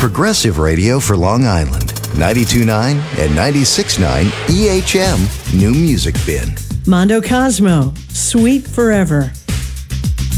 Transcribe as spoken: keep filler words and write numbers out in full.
Progressive radio for Long Island. ninety-two point nine and ninety-six point nine E H M New Music Bin. Mondo Cosmo, Sweet Forever.